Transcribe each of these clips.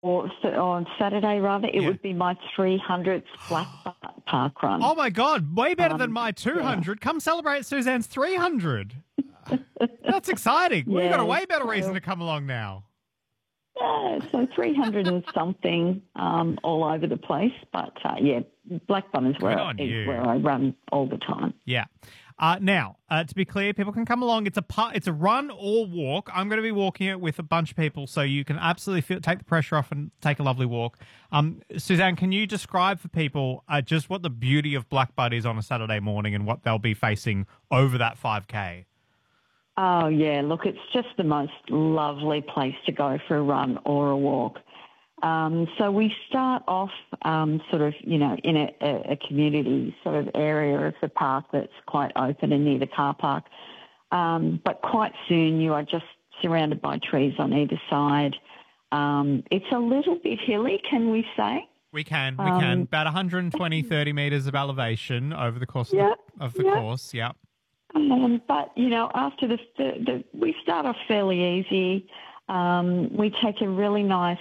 on Saturday, rather, it would be my 300th Black Butt Park Run. Oh, my God. Way better than my 200. Yeah. Come celebrate Suzanne's 300. That's exciting. Yeah, we've got a way better reason to come along now. Yeah, so 300 and something all over the place. But, Black Butt is where I run all the time. Yeah. Now, to be clear, people can come along. It's a run or walk. I'm going to be walking it with a bunch of people, so you can absolutely take the pressure off and take a lovely walk. Suzanne, can you describe for people just what the beauty of Black Butt is on a Saturday morning and what they'll be facing over that 5K? Oh, yeah. Look, it's just the most lovely place to go for a run or a walk. So we start off sort of, in a community sort of area of the park that's quite open and near the car park. But quite soon you are just surrounded by trees on either side. It's a little bit hilly, can we say? We can. About 120, 30 metres of elevation over the course of the course, yeah. But, after we start off fairly easy. We take a really nice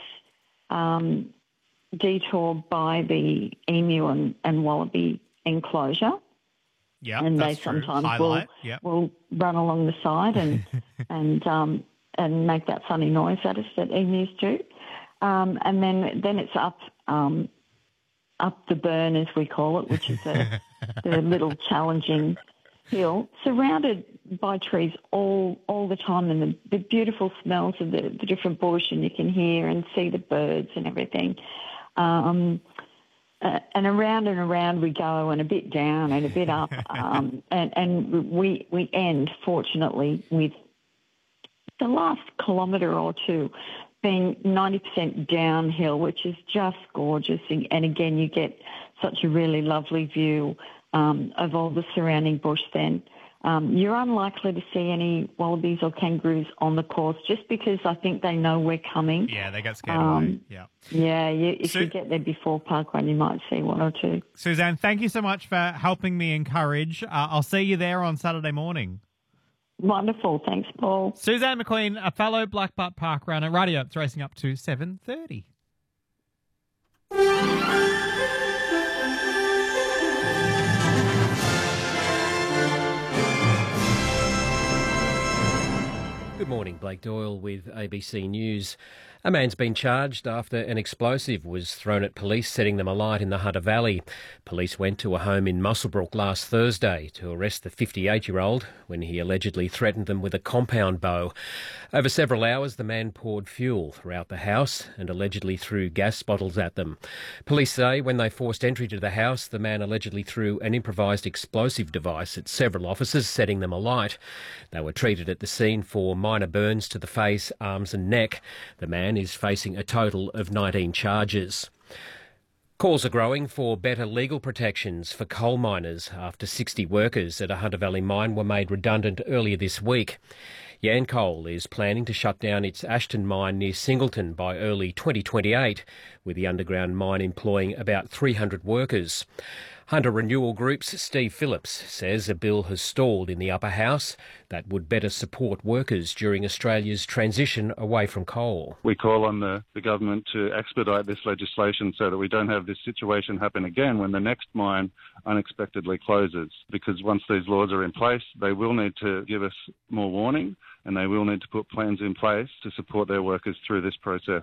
detour by the emu and wallaby enclosure. Yeah, and they sometimes will run along the side and make that funny noise at us that emus do. And then it's up the burn, as we call it, which is the little challenging hill, surrounded by trees all the time, and the beautiful smells of the different bush, and you can hear and see the birds and everything. And around we go, and a bit down and a bit up, and we end, fortunately, with the last kilometre or two being 90% downhill, which is just gorgeous. And again, you get such a really lovely view of all the surrounding bush then. You're unlikely to see any wallabies or kangaroos on the course just because I think they know we're coming. Yeah, they get scared away. Yeah. Yeah, if you get there before parkrun, you might see one or two. Suzanne, thank you so much for helping me encourage. I'll see you there on Saturday morning. Wonderful. Thanks, Paul. Suzanne McQueen, a fellow Black Butt Park runner. Radio, it's racing up to 7:30. Good morning, Blake Doyle with ABC News. A man's been charged after an explosive was thrown at police, setting them alight in the Hunter Valley. Police went to a home in Muswellbrook last Thursday to arrest the 58-year-old when he allegedly threatened them with a compound bow. Over several hours, the man poured fuel throughout the house and allegedly threw gas bottles at them. Police say when they forced entry to the house, the man allegedly threw an improvised explosive device at several officers, setting them alight. They were treated at the scene for minor burns to the face, arms and neck. The man is facing a total of 19 charges. Calls are growing for better legal protections for coal miners after 60 workers at a Hunter Valley mine were made redundant earlier this week. Yancoal is planning to shut down its Ashton mine near Singleton by early 2028, with the underground mine employing about 300 workers. Hunter Renewal Group's Steve Phillips says a bill has stalled in the upper house that would better support workers during Australia's transition away from coal. We call on the government to expedite this legislation so that we don't have this situation happen again when the next mine unexpectedly closes. Because once these laws are in place, they will need to give us more warning and they will need to put plans in place to support their workers through this process.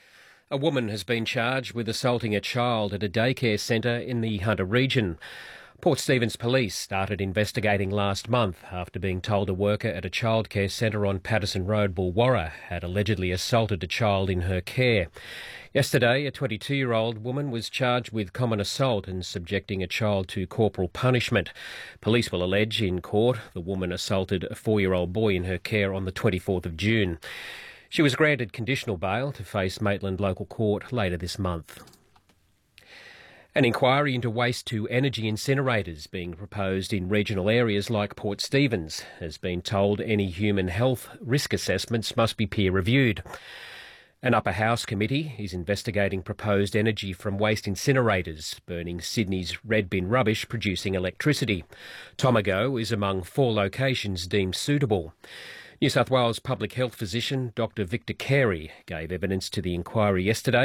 A woman has been charged with assaulting a child at a daycare centre in the Hunter region. Port Stephens Police started investigating last month after being told a worker at a childcare centre on Patterson Road, Bulwarra, had allegedly assaulted a child in her care. Yesterday, a 22-year-old woman was charged with common assault and subjecting a child to corporal punishment. Police will allege in court the woman assaulted a 4-year-old boy in her care on the 24th of June. She was granted conditional bail to face Maitland Local Court later this month. An inquiry into waste-to-energy incinerators being proposed in regional areas like Port Stephens has been told any human health risk assessments must be peer-reviewed. An upper house committee is investigating proposed energy from waste incinerators burning Sydney's red bin rubbish producing electricity. Tomago is among 4 locations deemed suitable. New South Wales public health physician Dr Victor Carey gave evidence to the inquiry yesterday.